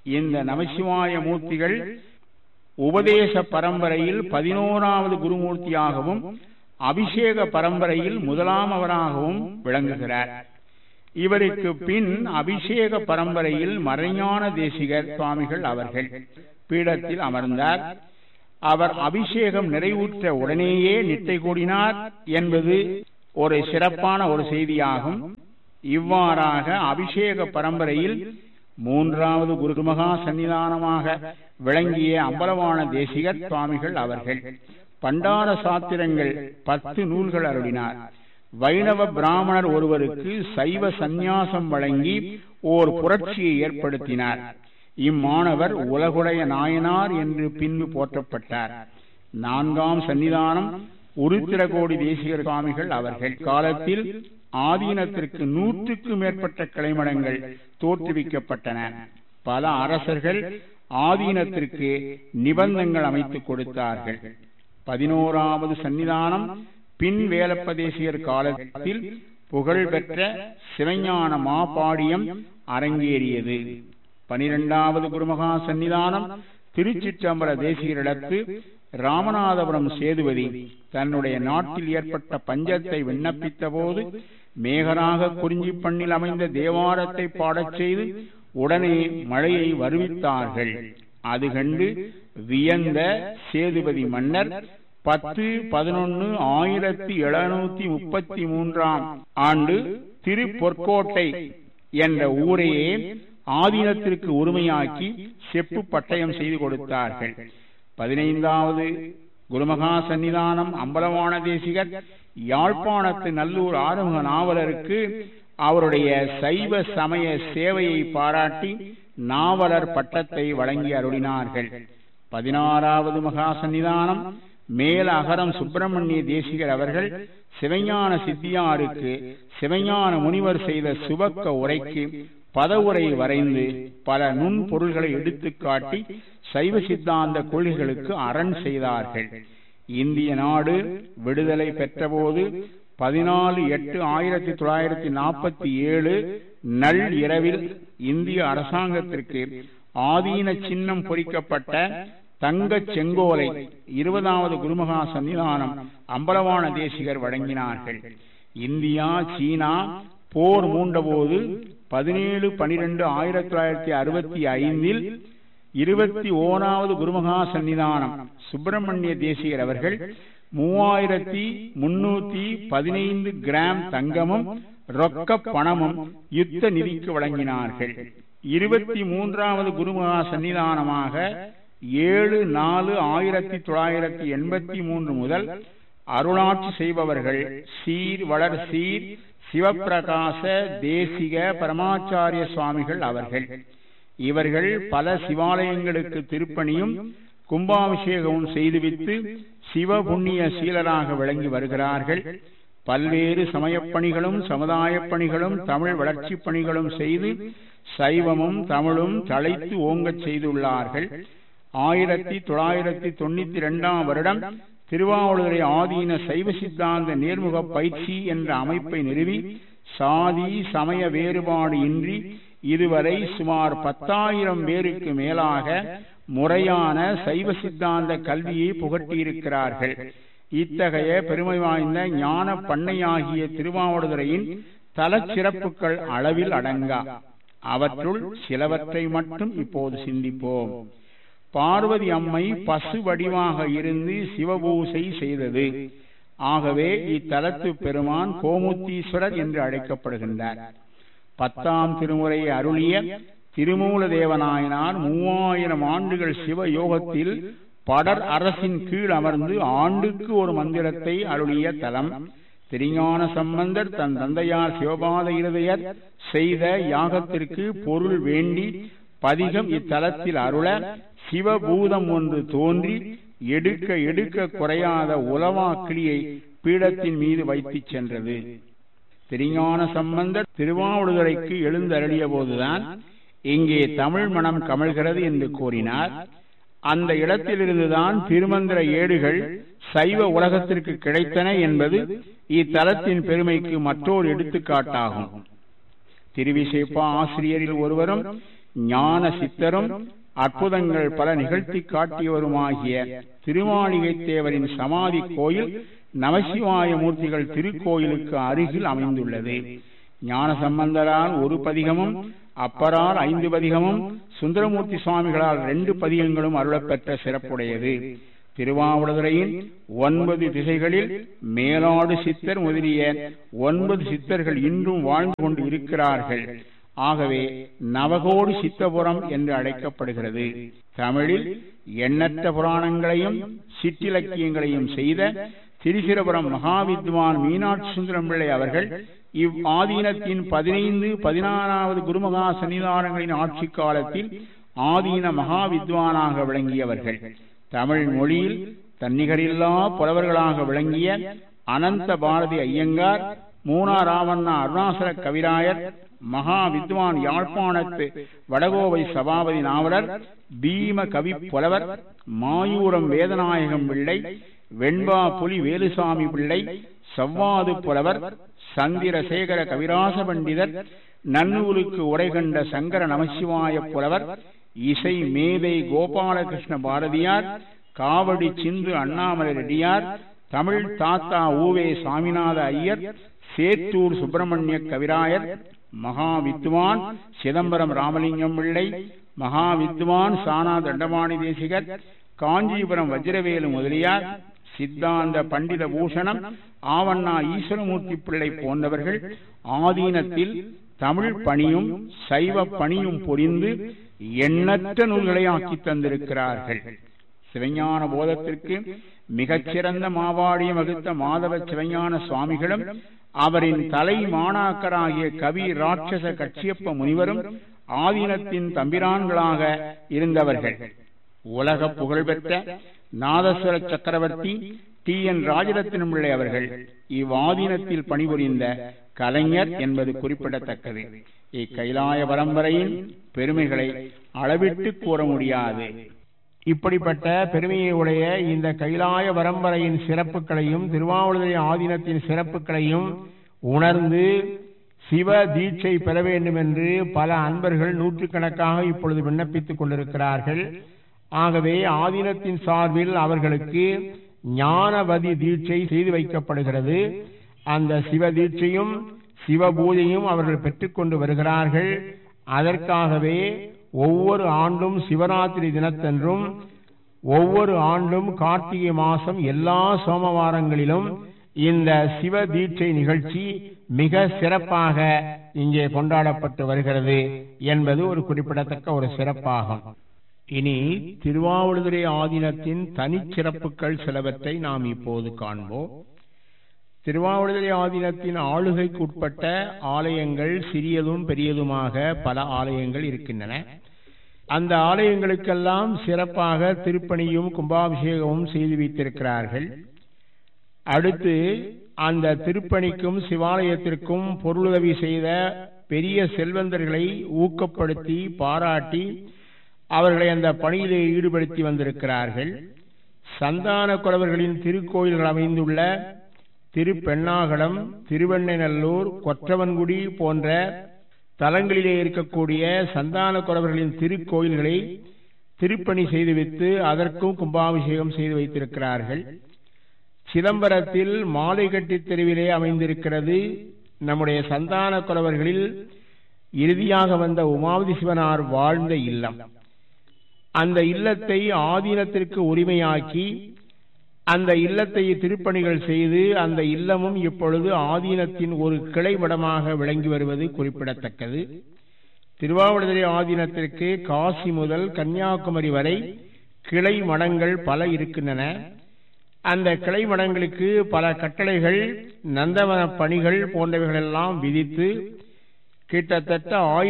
இந்த நமசிவாய மூர்த்திகள் உபதேச பரம்பரையில் 11வது குருமூர்த்தியாகவும் அபிஷேக பரம்பரையில் முதலாமவராகவும் விளங்குகிறார். இவருக்கு பின் அபிஷேக பரம்பரையில் மறைஞான தேசிகர் சுவாமிகள் அவர்கள் பீடத்தில் அமர்ந்தார். அவர் அபிஷேகம் நிறைவுற்ற உடனேயே நிட்டை கூடினார் என்பது ஒரு சிறப்பான ஒரு செய்தியாகும். இவ்வாறாக அபிஷேக பரம்பரையில் 3வது குருமகா சன்னிதானமாக விளங்கிய அம்பலவான தேசிகர் சுவாமிகள் அவர்கள் பண்டார சாத்திரங்கள் 10 நூல்கள் அருளினார். வைணவ பிராமணர் ஒருவருக்கு சைவ சந்நியாசம் வழங்கி ஓர் புரட்சியை ஏற்படுத்தினார். இம்மாணவர் உலகுடைய நாயனார் என்று பின்பு போற்றப்பட்டார். 4ஆம் சன்னிதானம் உருத்திரகோடி தேசிகர் சுவாமிகள் அவர்கள் காலத்தில் ஆதீனத்திற்கு 100க்கும் மேற்பட்ட கிளைமடங்கள் தோற்றுவிக்கப்பட்டன. பல அரசர்கள் ஆதீனத்திற்கு நிபந்தங்கள் அமைத்துக் கொடுத்தார்கள். 11வது சன்னிதானம் பின் வேலப்ப தேசிகர் காலத்தில் புகழ்பெற்ற சிவஞான மாபாடியம் அரங்கேறியது. 12வது குருமகா சன்னிதானம் திருச்சிற்றம்பல தேசிகரிடத்து ராமநாதபுரம் சேதுபதி தன்னுடைய நாட்டில் ஏற்பட்ட பஞ்சத்தை விண்ணப்பித்த போது மேகராக குறிஞ்சி பண்ணில் அமைந்த தேவாரத்தை பாடச் செய்து உடனே மழையை வருவித்தார்கள். அது கண்டு வியந்த சேதுபதி மன்னர் 10/11/1733 ஆண்டு திருப்பொற்கோட்டை என்ற ஊரையே ஆதீனத்திற்கு உரிமையாக்கி செப்பு பட்டயம் செய்து கொடுத்தார்கள். 15வது குருமகா சன்னிதானம் அம்பலவான தேசிகர் யாழ்ப்பாணத்து நல்லூர் ஆறுமுக நாவலருக்கு அவருடைய சைவ சமய சேவையை பாராட்டி நாவலர் பட்டத்தை வழங்கி அருளினார்கள். 16வது மகா சன்னிதானம் மேல அகரம் சுப்பிரமணிய தேசிகர் அவர்கள் சிவஞான சித்தியாருக்கு சிவஞான முனிவர் செய்த சுபக்க உரைக்கு பதவுரை வரைந்து பல நுண்பொருள்களை எடுத்துக்காட்டி சைவ சித்தாந்த கொள்கைகளுக்கு அரண் செய்தார்கள். இந்திய நாடு விடுதலை பெற்றபோது 14/8/1947 நள் இரவில் இந்திய அரசாங்கத்திற்கு ஆதீன சின்னம் பொறிக்கப்பட்ட தங்க செங்கோலை 20வது குருமகா சன்னிதானம் அம்பலவான தேசிகர் வழங்கினார்கள். இந்தியா சீனா போர் மூண்டபோது 17/12/1965 21வது குருமகா சன்னிதானம் சுப்பிரமணிய தேசிகர் அவர்கள் 3315 கிராம் தங்கமும் ரொக்க பணமும் யுத்த நிதிக்கு வழங்கினார்கள். 23வது குருமகா சன்னிதானமாக 7/4/1983 முதல் அருளாட்சி செய்பவர்கள் சீர் வளர் சீர் சிவப்பிரகாச தேசிக பரமாச்சாரிய சுவாமிகள் அவர்கள். இவர்கள் பல சிவாலயங்களுக்கு திருப்பணியும் கும்பாபிஷேகமும் செய்துவித்து சிவபுண்ணிய சீலராக விளங்கி வருகிறார்கள். பல்வேறு சமயப் பணிகளும் சமுதாய பணிகளும் தமிழ் வளர்ச்சி பணிகளும் செய்து சைவமும் தமிழும் தழைத்து ஓங்கச் செய்துள்ளார்கள். 1992 வருடம் திருவாவூரை ஆதீன சைவ சித்தாந்த நேர்முக பயிற்சி என்ற அமைப்பை நிறுவி சாதி சமய வேறுபாடு இன்றி இதுவரை சுமார் 10,000 பேருக்கு மேலாக முறையான சைவ சித்தாந்த கல்வியை புகட்டியிருக்கிறார்கள். இத்தகைய பெருமை வாய்ந்த ஞான பண்ணையாகிய திருவாவடுதுறையின் தல சிறப்புகள் அளவில் அடங்கா. அவற்றுள் சிலவற்றை மட்டும் இப்போது சிந்திப்போம். பார்வதி அம்மை பசு வடிவாக இருந்து சிவபூசை செய்தது. ஆகவே இத்தலத்து பெருமான் கோமுத்தீஸ்வரர் என்று அழைக்கப்படுகின்றார். 10ஆம் திருமுறை அருளிய திருமூல தேவநாயனார் 3000 ஆண்டுகள் சிவ யோகத்தில் படர் அரசின் கீழ் அமர்ந்து ஆண்டுக்கு ஒரு மந்திரத்தை அருளிய தலம். திருஞான சம்பந்தர் தன் தந்தையார் சிவபாத இருதயர் செய்த யாகத்திற்கு பொருள் வேண்டி பதிகம் இத்தலத்தில் அருள சிவபூதம் ஒன்று தோன்றி எடுக்க எடுக்க குறையாத உலவா கிளியை பீடத்தின் மீது வைத்து சென்றது. திருஞான சம்பந்தர் திருவாவடுதுறைக்கு எழுந்தருளிய போதுதான் இங்கே தமிழ் மனம் கமழ்கிறது என்று கூறினார். அந்த இடத்திலிருந்துதான் திருமந்திர ஏடுகள் சைவ உலகத்திற்கு கிடைத்தன என்பது இத்தலத்தின் பெருமைக்கு மற்றொரு எடுத்துக்காட்டாகும். திருவிசைப்பா ஆசிரியரில் ஒருவரும் ஞான சித்தரும் அற்புதங்கள் பல நிகழ்த்தி காட்டியவருமாகிய திருமாளிகை தேவரின் சமாதி கோயில் நமசிவாய மூர்த்திகள் திருக்கோயிலுக்கு அருகில் அமைந்துள்ளது. ஞான சம்பந்தரால் ஒரு பதிகமும், அப்பரால் 5 பதிகமும், சுந்தரமூர்த்தி சுவாமிகளால் 2 பதிகங்களும் அருளப்பெற்ற சிறப்புடையது. திருவாவடுதுறையின் 9 திசைகளில் மேலாடு சித்தர் முதலிய 9 சித்தர்கள் இன்றும் வாழ்ந்து கொண்டு இருக்கிறார்கள். ஆகவே நவகோடி சித்தபுரம் என்று அழைக்கப்படுகிறது. தமிழில் எண்ணற்ற புராணங்களையும் சிற்றிலக்கியங்களையும் செய்த திரிசிரபுரம் மகாவித்வான் மீனாட்சி சுந்தரம் பிள்ளை அவர்கள் இவ் ஆதீனத்தின் 15, 16வது குருமகா சன்னிதானங்களின் ஆட்சி காலத்தில் ஆதீன மகாவித்வானாக விளங்கியவர்கள். தமிழ் மொழியில் தன்னிகரில்லா புலவர்களாக விளங்கிய அனந்த பாரதி ஐயங்கார், மூனாராவண்ணா அருணாசல கவிராயர், மகா வித்வான் யாழ்ப்பாணத்து வடகோவை சபாபதி நாவலர், பீம கவி புலவர் மாயூரம் வேதநாயகம் பிள்ளை, வெண்பா புலி வேலுசாமி பிள்ளை, சவ்வாது புலவர், சந்திரசேகர கவிராச பண்டிதர், நன்னூலுக்கு உரை கண்ட சங்கர நமசிவாய புலவர், இசை மேதை கோபாலகிருஷ்ண பாரதியார், காவடி சிந்து அண்ணாமலை ரெட்டியார், தமிழ் தாத்தா ஊவே சாமிநாத ஐயர், சேத்தூர் சுப்பிரமணிய கவிராயர், மகா வித்வான் சிதம்பரம் ராமலிங்கம் பிள்ளை, மகா வித்வான் சானா தண்டபாணி தேசிகர், காஞ்சிபுரம் வஜ்ரவேலு முதலியார், சித்தாந்த பண்டித பூஷணம் ஆவண்ணா ஈஸ்வரமூர்த்தி பிள்ளை போன்றவர்கள் ஆதீனத்தில் தமிழ் பணியும் சைவ பணியும் புரிந்து எண்ணற்ற நூல்களை ஆக்கி தந்திருக்கிறார்கள். சிவஞான போதத்திற்கு மிகச்சிறந்த மாவாடியம் வகுத்த மாதவ சிவஞான சுவாமிகளும் அவரின் தலை மாணாக்கராகிய கவி ராட்சச கட்சியப்ப முனிவரும் ஆதீனத்தின் தம்பிரான்களாக இருந்தவர்கள். உலக புகழ்பெற்ற நாதஸ்வர சக்கரவர்த்தி TN ராஜரத்தினம் பிள்ளை அவர்கள் இவ்வாதீனத்தில் பணிபுரிந்த கலைஞர் என்பது குறிப்பிடத்தக்கது. இக்கைலாய பரம்பரையின் பெருமைகளை அளவிட்டு கூற முடியாது. இப்படிப்பட்ட பெருமையை உடைய இந்த கைலாய பரம்பரையின் சிறப்புகளையும் திருவாவடுதுறை ஆதீனத்தின் சிறப்புகளையும் உணர்ந்து சிவ தீட்சை பெற வேண்டும் என்று பல அன்பர்கள் நூற்றுக்கணக்காக இப்பொழுது விண்ணப்பித்துக் கொண்டிருக்கிறார்கள். ஆகவே ஆதீனத்தின் சார்பில் அவர்களுக்கு ஞானவதி தீட்சை செய்து வைக்கப்படுகிறது. அந்த சிவ தீட்சையும் சிவ பூஜையும் அவர்கள் பெற்றுக்கொண்டு வருகிறார்கள். அதற்காகவே ஒவ்வொரு ஆண்டும் சிவராத்திரி தினத்தன்றும் ஒவ்வொரு ஆண்டும் கார்த்திகை மாசம் எல்லா சோமவாரங்களிலும் இந்த சிவ தீட்சை நிகழ்ச்சி மிக சிறப்பாக இங்கே கொண்டாடப்பட்டு வருகிறது என்பது ஒரு குறிப்பிடத்தக்க ஒரு சிறப்பாகும். இனி திருவாவடுதுறை ஆதீனத்தின் தனிச்சிறப்புகள் சிலவற்றை நாம் இப்போது காண்போம். திருவாவடுதுறை ஆதீனத்தின் ஆளுகைக்கு உட்பட்ட ஆலயங்கள் சிறியதும் பெரியதுமாக பல ஆலயங்கள் இருக்கின்றன. அந்த ஆலயங்களுக்கெல்லாம் சிறப்பாக திருப்பணியும் கும்பாபிஷேகமும் செய்து வைத்திருக்கிறார்கள். அடுத்து அந்த திருப்பணிக்கும் சிவாலயத்திற்கும் பொருளுதவி செய்த பெரிய செல்வந்தர்களை ஊக்கப்படுத்தி பாராட்டி அவர்களை அந்த பணியிலே ஈடுபடுத்தி வந்திருக்கிறார்கள். சந்தான குறவர்களின் திருக்கோயில்கள் அமைந்துள்ள திருப்பெண்ணாகடம், திருவெண்ணநல்லூர், கொற்றவன்குடி போன்ற தலங்களிலே இருக்கக்கூடிய சந்தான குறவர்களின் திருக்கோயில்களை திருப்பணி செய்து வைத்து அதற்கும் கும்பாபிஷேகம் செய்து வைத்திருக்கிறார்கள். சிதம்பரத்தில் மாலைகட்டி தெருவிலே அமைந்திருக்கிறது நம்முடைய சந்தான குறவர்களில் இறுதியாக வந்த உமாவதி சிவனார் வாழ்ந்த இல்லம். அந்த இல்லத்தை ஆதீனத்திற்கு உரிமையாக்கி அந்த இல்லத்தை திருப்பணிகள் செய்து அந்த இல்லமும் இப்பொழுது ஆதீனத்தின் ஒரு கிளை மடமாக விளங்கி வருவது குறிப்பிடத்தக்கது. திருவாவடுதுறை ஆதீனத்திற்கு காசி முதல் கன்னியாகுமரி வரை கிளை மடங்கள் பல இருக்கின்றன. அந்த கிளை மடங்களுக்கு பல கட்டளைகள், நந்தவன பணிகள் போன்றவைகளெல்லாம் விதித்து கிட்டத்தட்ட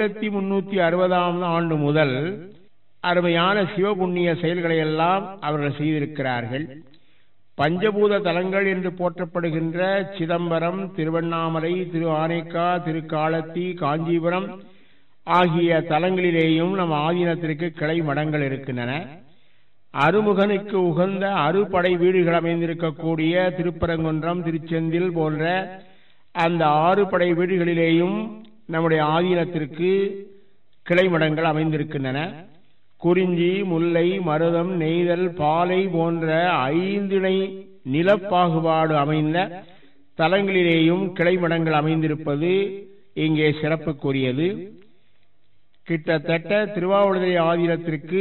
1360ஆம் ஆண்டு முதல் அருமையான சிவபுண்ணிய செயல்களை எல்லாம் அவர்கள் செய்திருக்கிறார்கள். பஞ்சபூத தலங்கள் என்று போற்றப்படுகின்ற சிதம்பரம், திருவண்ணாமலை, திரு ஆனைக்கா, திருக்காலத்தி, காஞ்சிபுரம் ஆகிய தலங்களிலேயும் நம் ஆதீனத்திற்கு கிளை மடங்கள் இருக்கின்றன. அருமுகனுக்கு உகந்த அறுபடை வீடுகள் அமைந்திருக்கக்கூடிய திருப்பரங்குன்றம், திருச்செந்தில் போன்ற அந்த 6 படை வீடுகளிலேயும் நம்முடைய ஆதீனத்திற்கு கிளைமடங்கள் அமைந்திருக்கின்றன. குறிஞ்சி, முல்லை, மருதம், நெய்தல், பாலை போன்ற 5 நிலப்பாகுபாடு அமைந்த தலங்களிலேயும் கிளைமடங்கள் அமைந்திருப்பது இங்கே சிறப்புக்குரியது. கிட்டத்தட்ட திருவாவடுதுறை ஆதீனத்திற்கு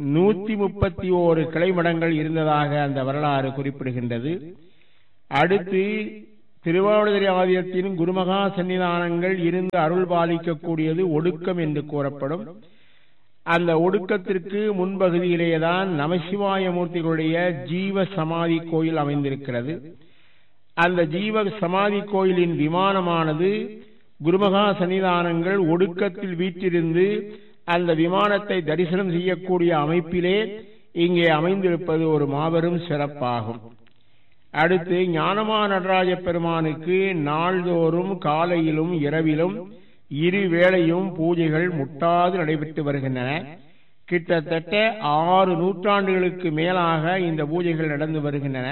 131 கிளைமடங்கள் இருந்ததாக அந்த வரலாறு குறிப்பிடுகின்றது. அடுத்து திருவாவடுதுறை ஆதீனத்தின் குருமகா சன்னிதானங்கள் இருந்து அருள் பாலிக்கக்கூடியது ஒடுக்கம் என்று கூறப்படும். அந்த ஒடுக்கத்திற்கு முன்பகுதியிலேதான் நமசிவாய மூர்த்திகளுடைய ஜீவ சமாதி கோயில் அமைந்திருக்கிறது. அந்த ஜீவ சமாதி கோயிலின் விமானமானது குருமகா சன்னிதானங்கள் ஒடுக்கத்தில் வீற்றிருந்து அந்த விமானத்தை தரிசனம் செய்யக்கூடிய அமைப்பிலே இங்கே அமைந்திருப்பது ஒரு மாபெரும் சிறப்பாகும். அடுத்து ஞானமா நடராஜ பெருமானுக்கு நாள்தோறும் காலையிலும் இரவிலும் 2 வேளையும் பூஜைகள் முட்டாது நடைபெற்று வருகின்றன. கிட்டத்தட்ட 6 நூற்றாண்டுகளுக்கு மேலாக இந்த பூஜைகள் நடந்து வருகின்றன.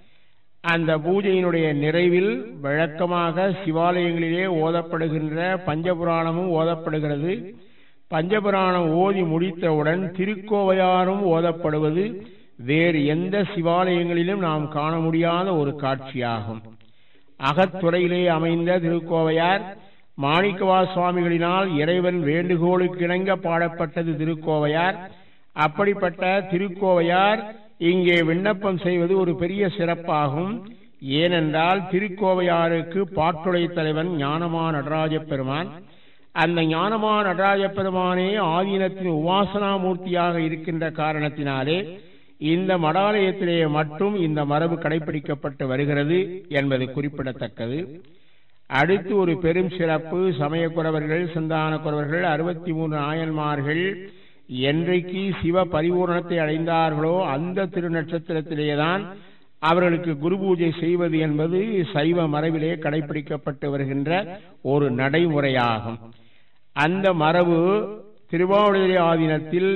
அந்த பூஜையினுடைய நிறைவில் வழக்கமாக சிவாலயங்களிலே ஓதப்படுகின்ற பஞ்சபுராணமும் ஓதப்படுகிறது. பஞ்சபுராணம் ஓதி முடித்தவுடன் திருக்கோவையாரும் ஓதப்படுவது வேறு எந்த சிவாலயங்களிலும் நாம் காண முடியாத ஒரு காட்சியாகும். அகத்துறையிலே அமைந்த திருக்கோவையார் மாணிக்கவா சுவாமிகளினால் இறைவன் வேண்டுகோளுக்கு இணங்க பாடப்பட்டது திருக்கோவையார். அப்படிப்பட்ட திருக்கோவையார் இங்கே விண்ணப்பம் செய்வது ஒரு பெரிய சிறப்பாகும். ஏனென்றால் திருக்கோவையாருக்கு பாட்டுடை தலைவன் ஞானமா நடராஜ பெருமான். அந்த ஞானமா நடராஜ பெருமானே ஆதீனத்தின் உபாசனா மூர்த்தியாக இருக்கின்ற காரணத்தினாலே இந்த மடாலயத்திலே மட்டும் இந்த மரபு கடைபிடிக்கப்பட்டு வருகிறது என்பது குறிப்பிடத்தக்கது. அடுத்து ஒரு பெரும் சிறப்பு, சமயக்குறவர்கள், சந்தான குறவர்கள் 63 நாயன்மார்கள் என்றைக்கு சிவ பரிபூரணத்தை அடைந்தார்களோ அந்த திருநட்சத்திரத்திலேதான் அவர்களுக்கு குரு பூஜை செய்வது என்பது சைவ மரபிலே கடைபிடிக்கப்பட்டு வருகின்ற ஒரு நடைமுறையாகும். அந்த மரபு திருவாவடுதுறை ஆதீனத்தில்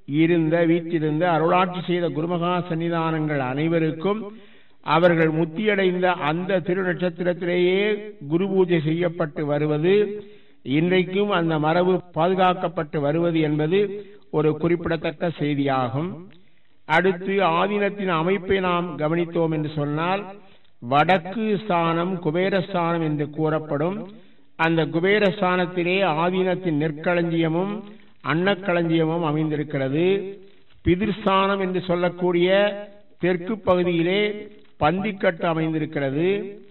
வீற்றிருந்த அருளாட்சி செய்த குருமகா சன்னிதானங்கள் அனைவருக்கும் அவர்கள் முத்தியடைந்த அந்த திருநட்சத்திரத்திலேயே குரு பூஜை செய்யப்பட்டு வருவது, இன்றைக்கும் அந்த மரபு பாதுகாக்கப்பட்டு வருவது என்பது ஒரு குறிப்பிடத்தக்க செய்தியாகும். அடுத்து ஆதீனத்தின் அமைப்பை நாம் கவனித்தோம் என்று சொன்னால், வடக்கு ஸ்தானம் குபேரஸ்தானம் என்று கூறப்படும். அந்த குபேரஸ்தானத்திலே ஆதீனத்தின் நெற்களஞ்சியமும் அன்னக்களஞ்சியமும் அமைந்திருக்கிறது. பிதிர்ஸ்தானம் என்று சொல்லக்கூடிய தெற்கு பகுதியிலே பந்திக்கட்டு அமைந்திருக்கிறது.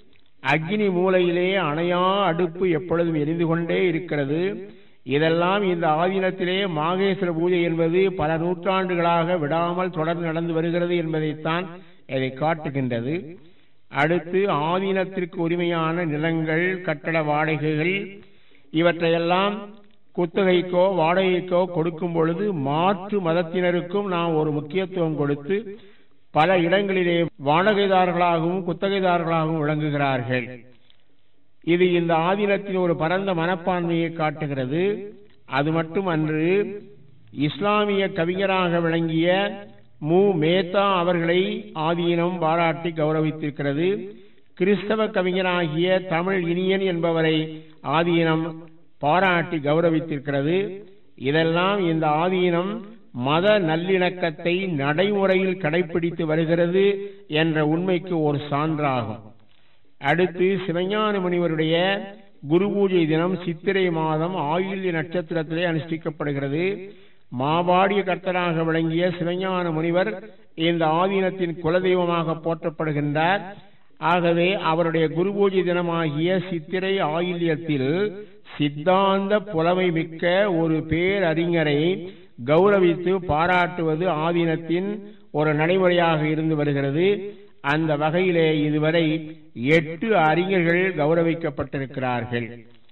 அக்னி மூலையிலே அணையா அடுப்பு எப்பொழுதும் எரிந்து கொண்டே இருக்கிறது. இதெல்லாம் இந்த ஆதீனத்திலே மாகேஸ்வர பூஜை என்பது பல நூற்றாண்டுகளாக விடாமல் தொடர்ந்து நடந்து வருகிறது என்பதைத்தான் இதை காட்டுகின்றது. அடுத்து ஆதீனத்திற்கு உரிமையான நிலங்கள், கட்டட வாடகைகள் இவற்றையெல்லாம் குத்தகைக்கோ வாடகைக்கோ கொடுக்கும் பொழுது மாற்று மதத்தினருக்கும் நாம் ஒரு முக்கியத்துவம் கொடுத்து பல இடங்களிலே வாடகைதாரர்களாகவும் குத்தகைதாரர்களாகவும் விளங்குகிறார்கள். இது இந்த ஆதீனத்தின் ஒரு பரந்த மனப்பான்மையை காட்டுகிறது. அது மட்டுமன்று, இஸ்லாமிய கவிஞராக விளங்கிய மு மேத்தா அவர்களை ஆதீனம் பாராட்டி கௌரவித்திருக்கிறது. கிறிஸ்தவ கவிஞராகிய தமிழ் இனியன் என்பவரை ஆதீனம் பாராட்டி கௌரவித்திருக்கிறது. இதெல்லாம் இந்த ஆதீனம் மத நல்லிணக்கத்தை நடைமுறையில் கடைபிடித்து வருகிறது என்ற உண்மைக்கு ஒரு சான்றாகும். அடுத்து சிவஞான முனிவருடைய குரு பூஜை தினம் சித்திரை மாதம் ஆயில்ய நட்சத்திரத்திலே அனுஷ்டிக்கப்படுகிறது. மாபாடிய கர்த்தராக விளங்கிய சிவஞான முனிவர் இந்த ஆதீனத்தின் குலதெய்வமாக போற்றப்படுகின்றார். ஆகவே அவருடைய குரு பூஜை தினமாகிய சித்திரை ஆயில்யத்தில் சித்தாந்த புலமை மிக்க ஒரு பேரறிஞரை கௌரவித்து பாராட்டுவது ஆதீனத்தின் ஒரு நடைமுறையாக இருந்து வருகிறது. அந்த வகையிலே இதுவரை 8 அறிஞர்கள் கௌரவிக்கப்பட்டிருக்கிறார்கள்.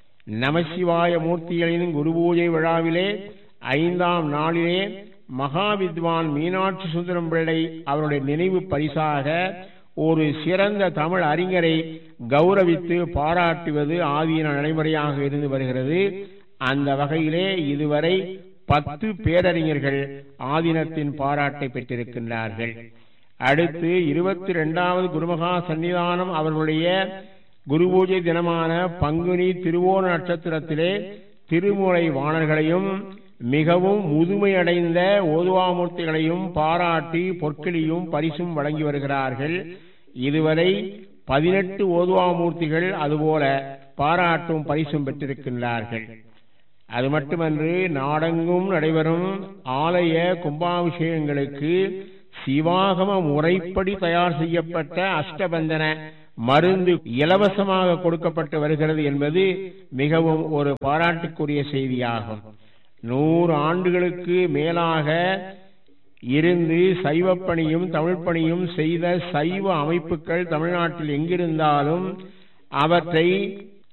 நமசிவாய மூர்த்திகளின் குரு பூஜை விழாவிலே 5ஆம் நாளிலே மகாவித்வான் மீனாட்சி சுந்தரம் பிள்ளை அவருடைய நினைவு பரிசாக ஒரு சிறந்த தமிழ் அறிஞரை கௌரவித்து பாராட்டுவது ஆதீன நடைமுறையாக இருந்து வருகிறது. அந்த வகையிலே இதுவரை 10 பேரறிஞர்கள் ஆதீனத்தின் பாராட்டை பெற்றிருக்கின்றார்கள். அடுத்து 22வது குருமகா சன்னிதானம் அவர்களுடைய குரு பூஜை தினமான பங்குனி திருவோண நட்சத்திரத்திலே திருமுறை வாணர்களையும் மிகவும் முதுமையடைந்த ஓதுவாமூர்த்திகளையும் பாராட்டி பொற்களியும் பரிசும் வழங்கி வருகிறார்கள். இதுவரை 18 ஓதுவாமூர்த்திகள் அதுபோல பாராட்டும் பரிசும் பெற்றிருக்கின்றார்கள். அது மட்டுமன்று, நாடெங்கும் நடைபெறும் ஆலய கும்பாபிஷேகங்களுக்கு சிவாகம முறைப்படி தயார் செய்யப்பட்ட அஷ்டபந்தன மருந்து இலவசமாக கொடுக்கப்பட்டு வருகிறது என்பது மிகவும் ஒரு பாராட்டுக்குரிய செய்தியாகும். 100 ஆண்டுகளுக்கு மேலாக இருந்து சைவப்பணியும் தமிழ்ப்பணியும் செய்த சைவ அமைப்புகள் தமிழ்நாட்டில் எங்கிருந்தாலும் அவற்றை